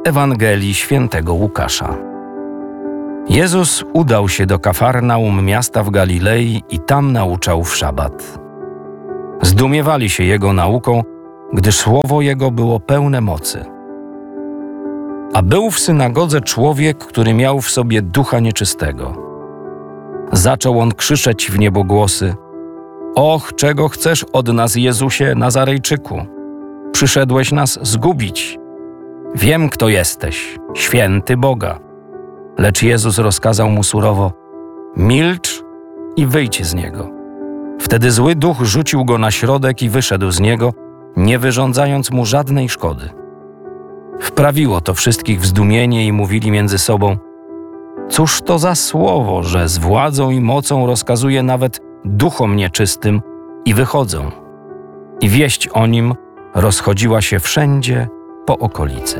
Ewangelii Świętego Łukasza. Jezus udał się do Kafarnaum, miasta w Galilei, i tam nauczał w szabat. Zdumiewali się Jego nauką, gdyż słowo Jego było pełne mocy. A był w synagodze człowiek, który miał w sobie ducha nieczystego. Zaczął on krzyczeć w niebogłosy: Och, czego chcesz od nas, Jezusie Nazarejczyku? Przyszedłeś nas zgubić. Wiem, kto jesteś, święty Boga. Lecz Jezus rozkazał mu surowo: milcz i wyjdź z niego. Wtedy zły duch rzucił go na środek i wyszedł z niego, nie wyrządzając mu żadnej szkody. Wprawiło to wszystkich w zdumienie i mówili między sobą: cóż to za słowo, że z władzą i mocą rozkazuje nawet duchom nieczystym i wychodzą. I wieść o nim rozchodziła się wszędzie po okolicy.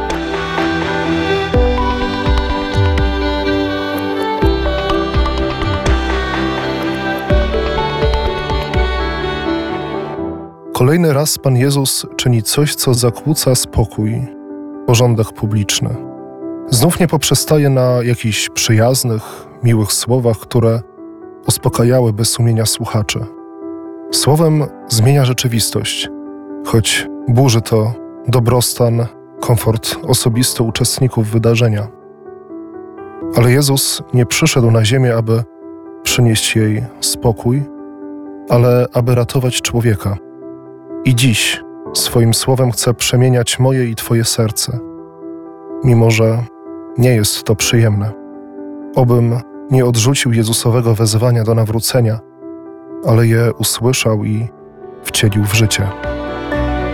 Kolejny raz Pan Jezus czyni coś, co zakłóca spokój, porządek publiczny. Znów nie poprzestaje na jakichś przyjaznych, miłych słowach, które uspokajałyby sumienia słuchaczy. Słowem zmienia rzeczywistość, choć burzy to dobrostan, komfort osobisty uczestników wydarzenia. Ale Jezus nie przyszedł na ziemię, aby przynieść jej spokój, ale aby ratować człowieka. I dziś swoim słowem chce przemieniać moje i Twoje serce, mimo że nie jest to przyjemne. Obym nie odrzucił Jezusowego wezwania do nawrócenia, ale je usłyszał i wcielił w życie.